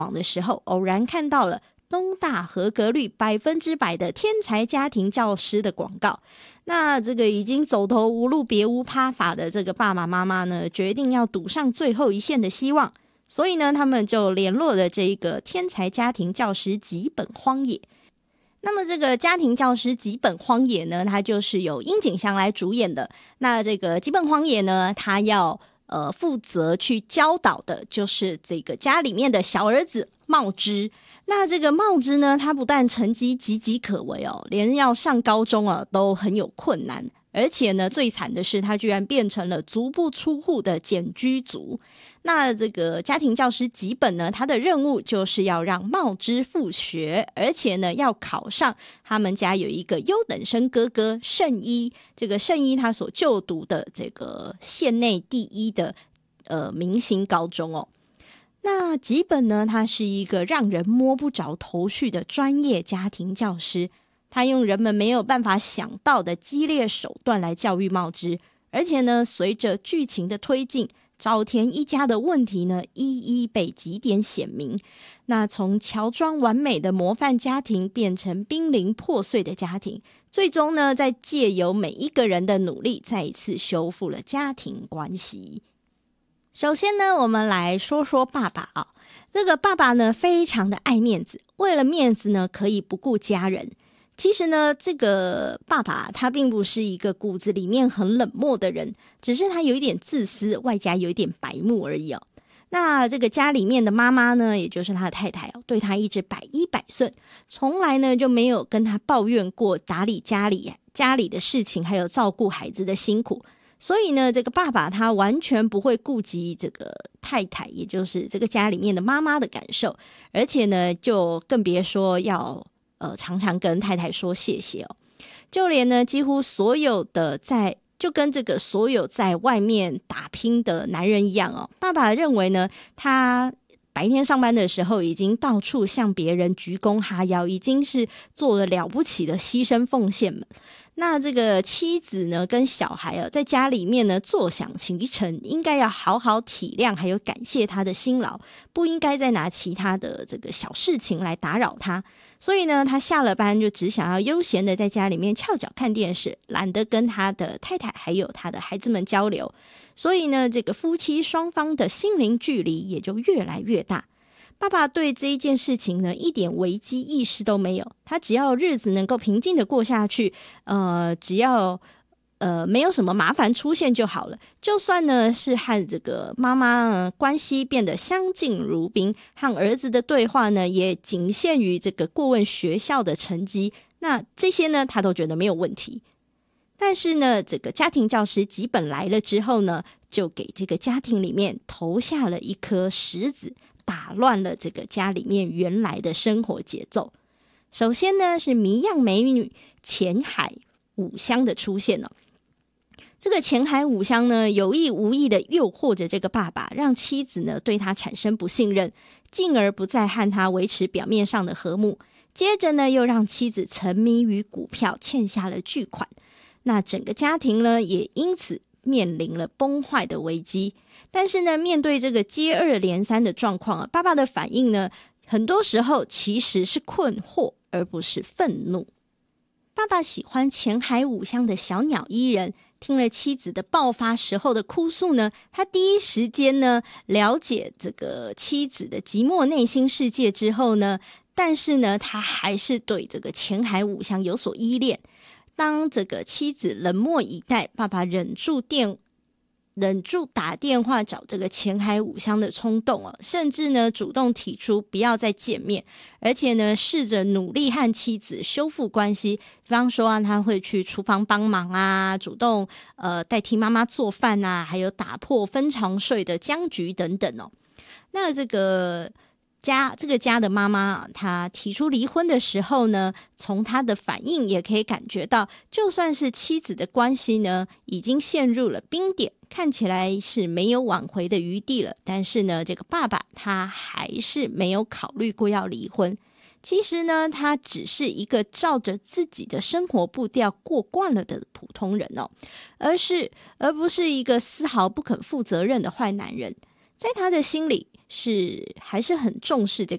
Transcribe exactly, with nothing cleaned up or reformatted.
网的时候，偶然看到了东大合格率百分之百的天才家庭教师的广告。那这个已经走投无路别无他法的这个爸爸妈妈呢，决定要赌上最后一线的希望，所以呢他们就联络了这个天才家庭教师吉本荒野。那么这个家庭教师吉本荒野呢，它就是由樱井翔来主演的。那这个吉本荒野呢，他要呃负责去教导的就是这个家里面的小儿子茂之。那这个茂之呢，他不但成绩岌岌可危哦，连要上高中啊都很有困难，而且呢最惨的是他居然变成了足不出户的简居族。那这个家庭教师吉本呢，他的任务就是要让茂之复学，而且呢要考上他们家有一个优等生哥哥圣一，这个圣一他所就读的这个县内第一的呃明星高中哦。那吉本呢，他是一个让人摸不着头绪的专业家庭教师，他用人们没有办法想到的激烈手段来教育茂之，而且呢随着剧情的推进，沼田一家的问题呢一一被几点显明。那从乔装完美的模范家庭变成濒临破碎的家庭，最终呢在借由每一个人的努力再一次修复了家庭关系。首先呢，我们来说说爸爸啊、哦。这个爸爸呢，非常的爱面子，为了面子呢，可以不顾家人。其实呢，这个爸爸他并不是一个骨子里面很冷漠的人，只是他有一点自私，外加有一点白目而已哦。那这个家里面的妈妈呢，也就是他的太太哦，对他一直百依百顺，从来呢就没有跟他抱怨过打理家里家里的事情，还有照顾孩子的辛苦。所以呢，这个爸爸他完全不会顾及这个太太，也就是这个家里面的妈妈的感受，而且呢，就更别说要呃常常跟太太说谢谢哦。就连呢，几乎所有的在就跟这个所有在外面打拼的男人一样哦，爸爸认为呢，他白天上班的时候已经到处向别人鞠躬哈腰，已经是做了了不起的牺牲奉献了。那这个妻子呢跟小孩啊，在家里面呢坐享其成，应该要好好体谅还有感谢他的辛劳，不应该再拿其他的这个小事情来打扰他。所以呢，他下了班就只想要悠闲的在家里面翘脚看电视，懒得跟他的太太还有他的孩子们交流。所以呢，这个夫妻双方的心灵距离也就越来越大。爸爸对这一件事情呢，一点危机意识都没有，他只要日子能够平静的过下去，呃，只要呃没有什么麻烦出现就好了。就算呢是和这个妈妈、呃、关系变得相敬如宾，和儿子的对话呢也仅限于这个过问学校的成绩，那这些呢他都觉得没有问题。但是呢，这个家庭教师吉本来了之后呢，就给这个家庭里面投下了一颗石子，打乱了这个家里面原来的生活节奏。首先呢，是谜样美女浅海五香的出现哦。这个浅海五香呢，有意无意的诱惑着这个爸爸，让妻子呢对他产生不信任，进而不再和他维持表面上的和睦。接着呢，又让妻子沉迷于股票，欠下了巨款。那整个家庭呢，也因此面临了崩坏的危机。但是呢，面对这个接二连三的状况啊，爸爸的反应呢，很多时候其实是困惑，而不是愤怒。爸爸喜欢浅海五香的小鸟依人，听了妻子的爆发时候的哭诉呢，他第一时间呢了解这个妻子的寂寞内心世界之后呢，但是呢，他还是对这个浅海五香有所依恋。当这个妻子冷漠以待，爸爸忍住电忍住打电话找这个浅海五香的冲动哦，甚至呢主动提出不要再见面，而且呢试着努力和妻子修复关系。比方说啊，他会去厨房帮忙啊，主动呃代替妈妈做饭啊，还有打破分床睡的僵局等等哦。那这个家这个家的妈妈，她提出离婚的时候呢，从她的反应也可以感觉到，就算是妻子的关系呢已经陷入了冰点，看起来是没有挽回的余地了，但是呢，这个爸爸他还是没有考虑过要离婚。其实呢，他只是一个照着自己的生活步调过惯了的普通人哦，而是而不是一个丝毫不肯负责任的坏男人。在他的心里是还是很重视这